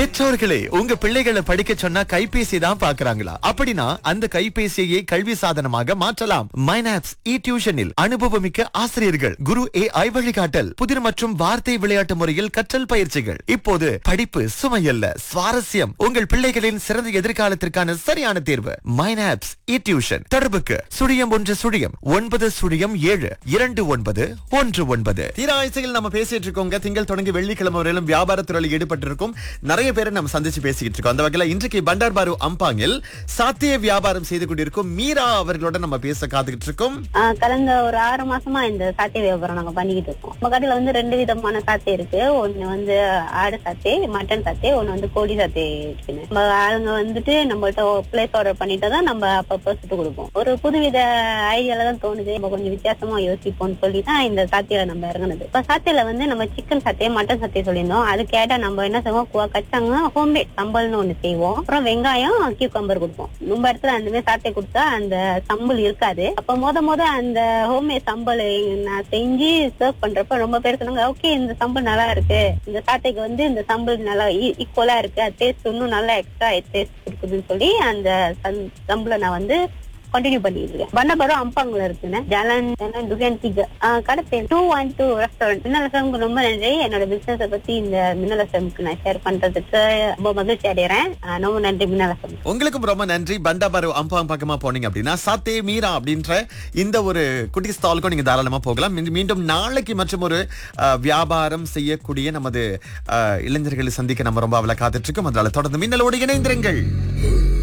பெற்றோர்களே, உங்க பிள்ளைகளை படிக்க சொன்னா கைபேசி தான் பாக்குறாங்களா? அப்படின்னா அந்த கைபேசியை கல்வி சாதனமாக மாற்றலாம். மைனாப்ஸ் இ டியூஷனில் அனுபவமிக்க ஆசிரியர்கள், குரு AI வழிகாட்டல், புதிர் மற்றும் வார்த்தை விளையாட்டு முறையில் கற்றல் பயிற்சிகள். இப்போது படிப்பு சுமையல்ல, சுவாரஸ்யம். உங்கள் பிள்ளைகளின் சிறந்த எதிர்காலத்திற்கான சரியான தேர்வு மைனாப்ஸ் இ டியூஷன். தொடர்புக்கு *1*7 தீராய்ச்சியில் நம்ம பேசிட்டு இருக்கோங்க. திங்கள் தொடங்கி வெள்ளிக்கிழமை வரையிலும் வியாபாரத்துறையில் ஈடுபட்டிருக்கும் நிறைய பேரை நம்ம சந்திச்சு பேசிக்கிட்டு இருக்கோம். அந்த வகையில இன்றைக்கு பண்டார் பாரு அம்பாங்கில் சாத்திய வியாபாரம் செய்து கொண்டிருக்கும் மீரா அவர்களோட நம்ம பேச காத்துக்கிட்டு இருக்கோம். கடந்த ஒரு 6 மாசமா இந்த சாத்திய வியாபாரம் நாங்க பண்ணிக்கிட்டு இருக்கோம். நம்ம கடையில வந்து 2 விதமான சாத்தியம் இருக்கு. ஒண்ணு வந்து ஆடு சாத்தே, மட்டன் சாத்தே, ஒண்ணு வந்து கோழி சாத்தே இருக்குன்னு. நம்ம ஆளுங்க வந்துட்டு நம்மள்ட்ட பிளேஸ் ஆர்டர் பண்ணிட்டு தான் நம்ம அப்பப்போ சுட்டு கொடுப்போம். ஒரு புதுவித ஐடியால தான் தோணுது, நம்ம கொஞ்சம் வித்தியாசமா யோசிப்போம்னு சொல்லி தான் இந்த சாத்தியில நம்ம இறங்குனது. இப்ப சாத்தியில வந்து நம்ம சிக்கன் சாத்தே, மட்டன் சாத்தே சொல்லியிருந்தோம். அது கேட்டா நம்ம என்ன செய்வோம், கச்சாங்க ஹோம்மேட் சம்பல்னு ஒண்ணு செய்வோம். அப்புறம் வெங்காயம், கியூக்கம்பர் கொடுப்போம். ரொம்ப இடத்துல அந்த மாதிரி சாட்டை கொடுத்தா அந்த சம்பல் இருக்காது. அப்ப முத அந்த ஹோம்மேட் சம்பல் நான் செஞ்சு சர்வ் பண்றப்ப ரொம்ப பேர் சொன்னாங்க, ஓகே இந்த சம்பல் நல்லா இருக்கு, இந்த சாட்டைக்கு வந்து இந்த சம்பல் நல்லா ஈக்குவலா இருக்கு, டேஸ்ட் இன்னும் நல்லா எக்ஸ்ட்ரா டேஸ்ட் கொடுக்குதுன்னு சொல்லி அந்த சம்பளை நான் வந்து கண்டினியூ பண்ணிட்டு இருக்கேன். பண்டார் அம்பாங்கல இருக்குன்னு ஜலன் துகன் 3 கடை பேர் 212 ரெஸ்டாரண்ட். மின்னல் எஃப்எம்க்கு ரொம்ப நன்றி. என்னோட பிசினஸ பத்தி இந்த மின்னல் எஃப்எம்க்கு நான் ஷேர் பண்றதுக்கு ரொம்ப மகிழ்ச்சி அடைகிறேன். ரொம்ப நன்றி மின்னல் எஃப்எம். உங்களுக்கும் ரொம்ப நன்றி. பண்டார் பாரு அம்பாங் பக்கமா போனீங்க அப்படின்னா சாத்தே மீரா அப்படின்ற இந்த ஒரு குட்டி ஸ்டாலுக்கும் நீங்க தாராளமா போகலாம். மீண்டும் நாளைக்கு மற்றும் ஒரு வியாபாரம் செய்யக்கூடிய நமது இளைஞர்களை சந்திக்க நம்ம ரொம்ப அவளை காத்துட்டு இருக்கோம். அதனால தொடர்ந்து மின்னலோடு இணைந்திருங்கள்.